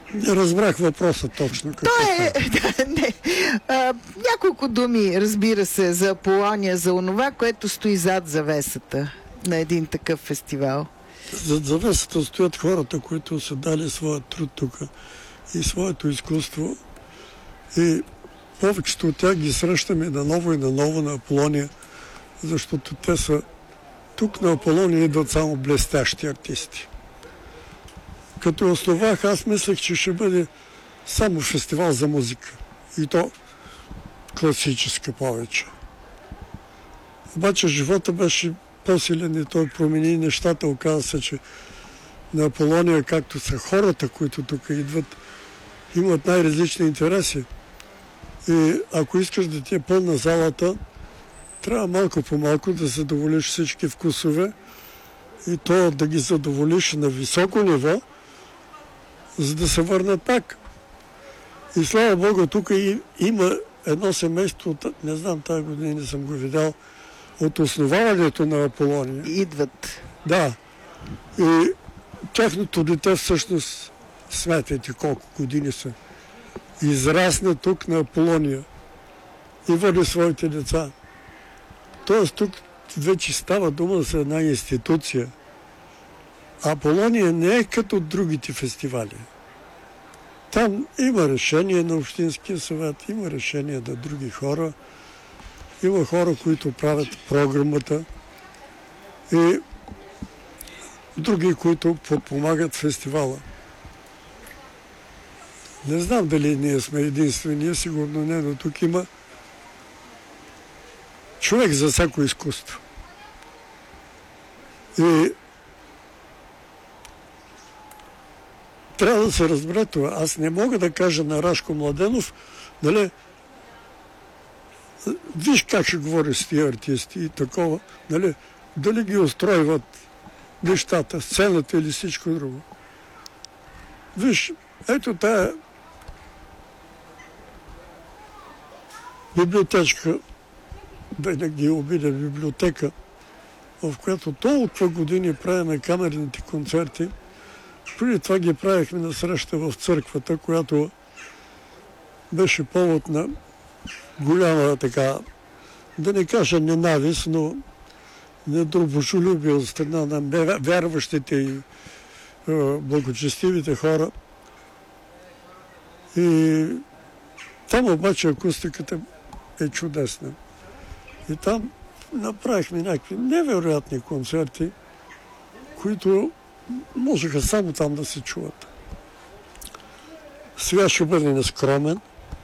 Не разбрах въпроса точно. Няколко думи, разбира се, за Аполония, за онова, което стои зад завесата на един такъв фестивал. Зад завесата стоят хората, които са дали своя труд тук и своето изкуство. И повечето от тях ги срещаме наново и наново на Аполония, защото те са тук на Аполония идват само блестящи артисти. Като основах, аз мислех, че ще бъде само фестивал за музика. И то класическа повече. Обаче живота беше по-силен и той промени нещата. Оказа се, че на Аполония, както са хората, които тук идват, имат най-различни интереси. И ако искаш да ти е пълна залата, трябва малко по малко да задоволиш всички вкусове и то да ги задоволиш на високо ниво, за да се върнат пак. И слава Богу, тук има едно семейство, не знам, тази година не съм го видял, от основаването на Аполония. Идват. Да. И тяхното дете всъщност, смятайте колко години са, израсна тук на Аполония и води своите деца. Тоест тук вече става дума за една институция. Аполония не е като другите фестивали. Там има решение на Общинския съвет, има решение на други хора, има хора, които правят програмата и други, които подпомагат фестивала. Не знам дали ние сме единствения, сигурно не, но тук има човек за всяко изкуство. И трябва да се разбере това. Аз не мога да кажа на Рашко Младенов, нали, виж как ще говори с тия артисти и такова, нали, дали ги устройват нещата, сцената или всичко друго. Виж, ето тая библиотечка, да не ги обидя, библиотека, в която толкова години правиме камерните концерти. Преди това ги правихме на среща в църквата, която беше повод на голяма така, да не кажа ненавист, но недробожолюбие от страна на вярващите и благочестивите хора. И там обаче акустиката е чудесна. И там направихме някакви невероятни концерти, които можеха само там да се чуват. Сега ще бъде нескромен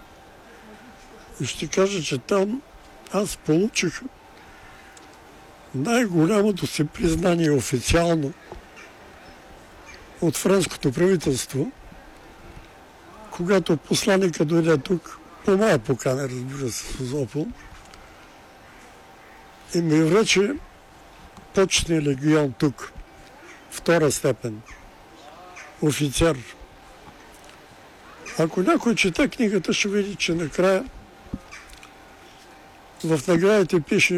и ще кажа, че там аз получих най-голямото си признание официално от френското правителство, когато посланника дойде тук, по моя покана, разбира се, в Созопол, и ми връчи почетния легион тук, втора степен, офицер. Ако някой чете книгата, ще види, че накрая в наградите пише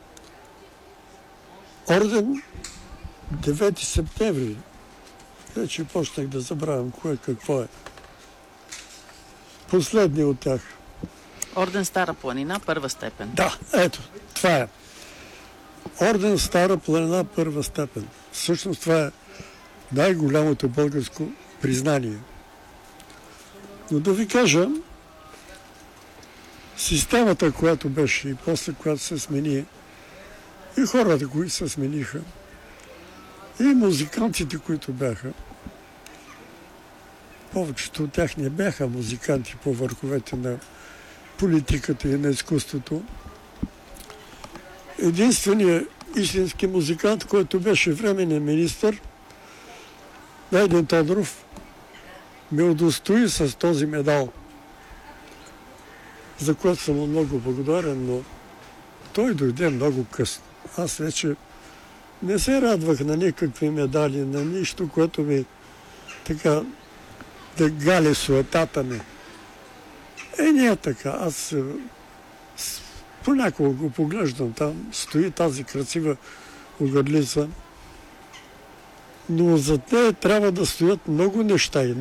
орден 9 септември. Вече почнах да забравям кое какво е. Последния от тях. Орден Стара планина, първа степен. Да, ето, това е. Орден Стара планина, първа степен. Всъщност това е най-голямото българско признание. Но да ви кажа, системата, която беше и после, която се смени, и хората, които се смениха, и музикантите, които бяха, повечето от тях не бяха музиканти по върховете на политиката и на изкуството. Единственият истински музикант, който беше временен министър, Найден Тодоров, ме удостои с този медал, за което съм много благодарен, но той дойде много късно. Аз вече не се радвах на никакви медали, на нищо, което ми така да гали суетата ми. Не е така. Аз понякога го поглеждам там, стои тази красива огърлица, но зад нея трябва да стоят много неща.